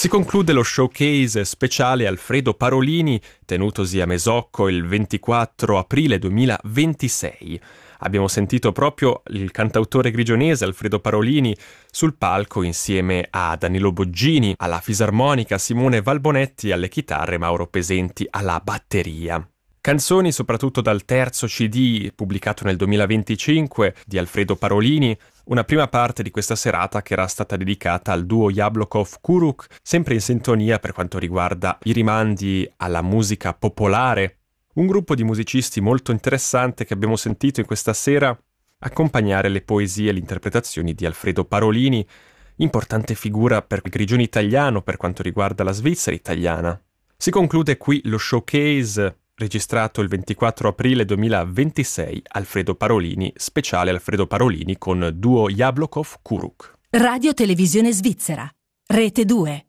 Si conclude lo showcase speciale Alfredo Parolini, tenutosi a Mesocco il 24 aprile 2026. Abbiamo sentito proprio il cantautore grigionese Alfredo Parolini sul palco insieme a Danilo Boggini, alla fisarmonica, Simone Valbonetti alle chitarre, Mauro Pesenti alla batteria. Canzoni soprattutto dal terzo CD pubblicato nel 2025 di Alfredo Parolini, una prima parte di questa serata che era stata dedicata al duo Jablokov-Kuruk, sempre in sintonia per quanto riguarda i rimandi alla musica popolare. Un gruppo di musicisti molto interessante che abbiamo sentito in questa sera accompagnare le poesie e le interpretazioni di Alfredo Parolini, importante figura per il Grigione italiano per quanto riguarda la Svizzera italiana. Si conclude qui lo showcase registrato il 24 aprile 2026, Alfredo Parolini, speciale Alfredo Parolini con duo Jablokov-Kuruk. Radio Televisione Svizzera, Rete 2.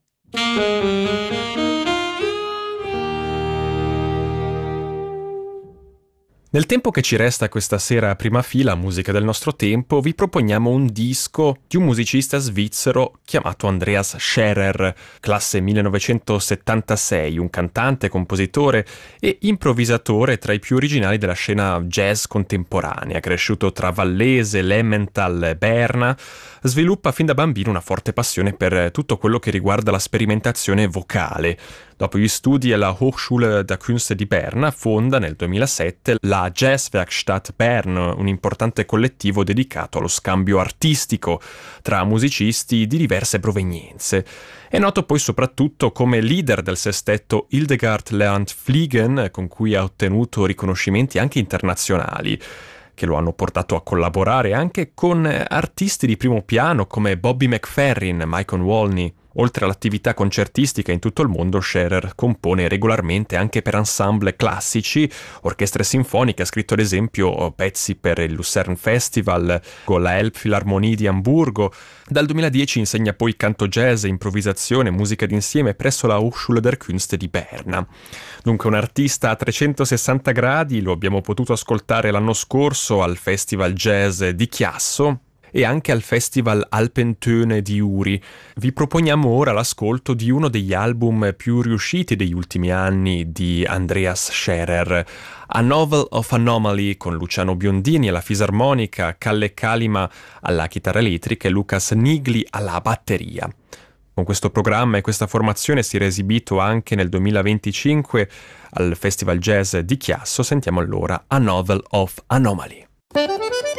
Nel tempo che ci resta questa sera a prima fila, musica del nostro tempo, vi proponiamo un disco di un musicista svizzero chiamato Andreas Scherer, classe 1976, un cantante, compositore e improvvisatore tra i più originali della scena jazz contemporanea, cresciuto tra Vallese, Lemmental e Berna. Sviluppa fin da bambino una forte passione per tutto quello che riguarda la sperimentazione vocale. Dopo gli studi alla Hochschule der Künste di Berna, fonda nel 2007 la Jazzwerkstatt Bern, un importante collettivo dedicato allo scambio artistico tra musicisti di diverse provenienze. È noto poi soprattutto come leader del sestetto Hildegard lernt fliegen, con cui ha ottenuto riconoscimenti anche internazionali, che lo hanno portato a collaborare anche con artisti di primo piano come Bobby McFerrin, Michael Walney. Oltre all'attività concertistica in tutto il mondo, Scherer compone regolarmente anche per ensemble classici, orchestre sinfoniche, ha scritto ad esempio pezzi per il Lucerne Festival con la Elbphilharmonie di Amburgo. Dal 2010 insegna poi canto jazz, improvvisazione, musica d'insieme presso la Hochschule der Künste di Berna. Dunque un artista a 360 gradi, lo abbiamo potuto ascoltare l'anno scorso al Festival Jazz di Chiasso e anche al Festival Alpentöne di Uri. Vi proponiamo ora l'ascolto di uno degli album più riusciti degli ultimi anni di Andreas Scherer, A Novel of Anomaly, con Luciano Biondini alla fisarmonica, Kalle Kalima alla chitarra elettrica e Lucas Nigli alla batteria. Con questo programma e questa formazione si era esibito anche nel 2025 al Festival Jazz di Chiasso. Sentiamo allora A Novel of Anomaly.